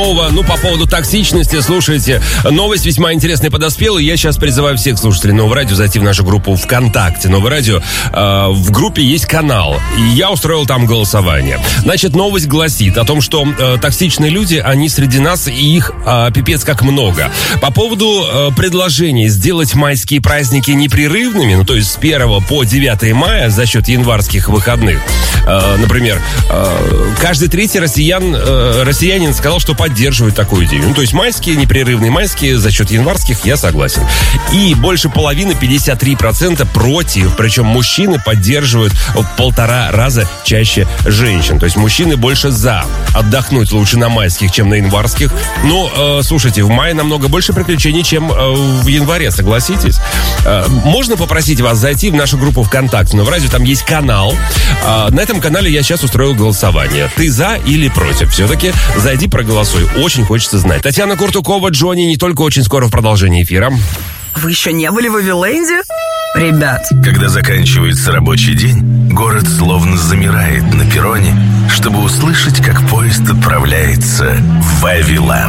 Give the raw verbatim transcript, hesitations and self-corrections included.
Ну, по поводу токсичности, слушайте, новость весьма интересная подоспела, и я сейчас призываю всех слушателей Нового радио зайти в нашу группу ВКонтакте. Новое радио, э, в группе есть канал, и я устроил там голосование. Значит, новость гласит о том, что э, токсичные люди, они среди нас, и их э, пипец как много. По поводу э, предложения сделать майские праздники непрерывными, ну, то есть с первого по девятое мая за счет январских выходных. Э, например, э, каждый третий россиян, э, россиянин сказал, что поддерживает такую идею. Ну, то есть майские, непрерывные майские за счет январских, я согласен. И больше половины, пятьдесят три процента против. Причем мужчины поддерживают в полтора раза чаще женщин. То есть мужчины больше за. Отдохнуть лучше на майских, чем на январских. Но, э, слушайте, в мае намного больше приключений, чем э, в январе, согласитесь? Э, можно попросить вас зайти в нашу группу ВКонтакте. Но в радио там есть канал. Э, на этом канале я сейчас устроил голосование. Ты за или против? Все-таки зайди, проголосуй. Очень хочется знать. Татьяна Куртукова, Джонни, не только очень скоро в продолжении эфира. Вы еще не были в Вавиленде? Ребят. Когда заканчивается рабочий день, город словно замирает на перроне, чтобы услышать, как поезд отправляется в Вавиланд.